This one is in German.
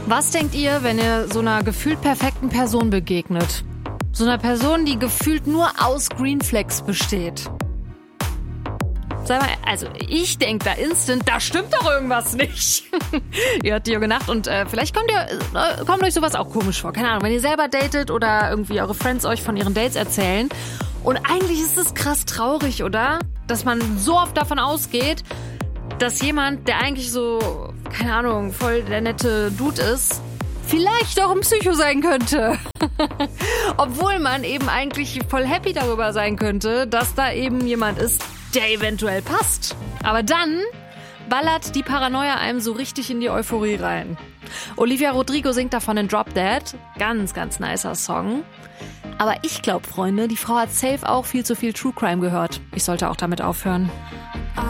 Was denkt ihr, wenn ihr so einer gefühlt perfekten Person begegnet? So einer Person, die gefühlt nur aus Green Flags besteht. Sag mal, also ich denke da instant, da stimmt doch irgendwas nicht. Ihr hört die Jürgen Nacht und vielleicht kommt euch sowas auch komisch vor. Keine Ahnung, wenn ihr selber datet oder irgendwie eure Friends euch von ihren Dates erzählen. Und eigentlich ist es krass traurig, oder? Dass man so oft davon ausgeht, dass jemand, der eigentlich so, keine Ahnung, voll der nette Dude ist, vielleicht auch ein Psycho sein könnte. Obwohl man eben eigentlich voll happy darüber sein könnte, dass da eben jemand ist, der eventuell passt. Aber dann ballert die Paranoia einem so richtig in die Euphorie rein. Olivia Rodrigo singt davon in Drop Dead. Ganz, ganz nicer Song. Aber ich glaube, Freunde, die Frau hat safe auch viel zu viel True Crime gehört. Ich sollte auch damit aufhören.